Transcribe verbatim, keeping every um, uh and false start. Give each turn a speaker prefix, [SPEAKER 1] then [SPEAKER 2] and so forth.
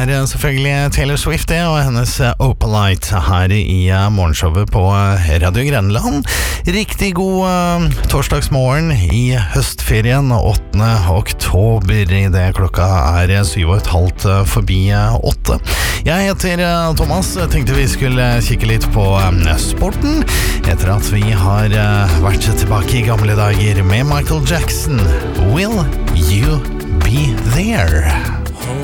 [SPEAKER 1] er selvfølgelig Taylor Swift det, og hennes Opalite her i morgenshowet på Radio Grenland. Riktig god uh, torsdagsmorgen i høstferien åttende oktober, i det klokka er syv og et halvt forbi åtte. Jeg heter Thomas, jeg tenkte vi skulle kikke litt på um, sporten, etter at vi har uh, vært tilbake i gamle dager med Michael Jackson. Will you be there?